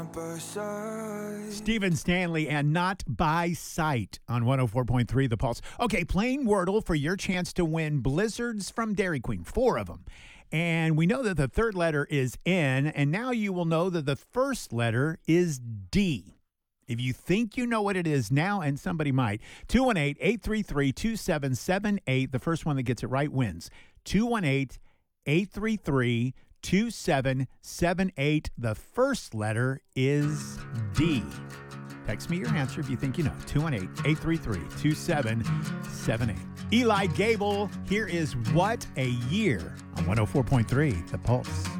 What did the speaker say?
by side. Stephen Stanley and Not By Sight on 104.3 The Pulse. Okay, plain Wordle for your chance to win blizzards from Dairy Queen, 4 of them. And we know that the third letter is N, and now you will know that the first letter is D. If you think you know what it is now, and somebody might, 218-833-2778. The first one that gets it right wins. 218-833-2778. The first letter is D. Text me your answer if you think you know. 218-833-2778. Eli Gable, here is What a Year on 104.3 The Pulse.